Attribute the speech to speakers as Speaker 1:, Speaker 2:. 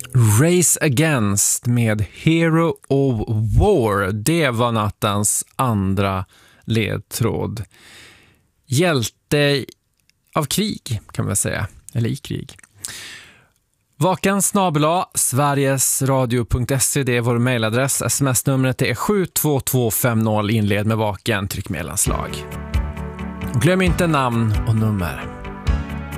Speaker 1: Race Against med Hero of War. Det var nattens andra ledtråd. Hjälte av krig kan man säga. Eller i krig. vaken@sverigesradio.se, det är vår mejladress. SMS-numret är 72250. Inled med vaken, tryck mellanslag. Glöm inte namn och nummer.